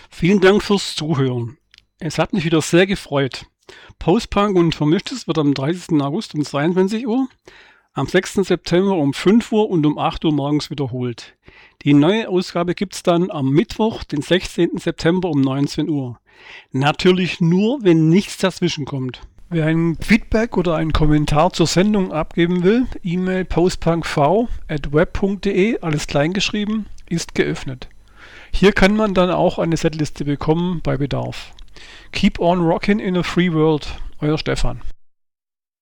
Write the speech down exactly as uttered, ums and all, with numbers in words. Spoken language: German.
Vielen Dank fürs Zuhören. Es hat mich wieder sehr gefreut. Postpunk und Vermischtes wird am dreißigsten August um zweiundzwanzig Uhr, am sechsten September um fünf Uhr und um acht Uhr morgens wiederholt. Die neue Ausgabe gibt's dann am Mittwoch, den sechzehnten September um neunzehn Uhr. Natürlich nur, wenn nichts dazwischen kommt. Wer ein Feedback oder einen Kommentar zur Sendung abgeben will, E-Mail postpunkv at web punkt de, alles kleingeschrieben, ist geöffnet. Hier kann man dann auch eine Setliste bekommen bei Bedarf. Keep on rockin' in a free world, euer Stefan.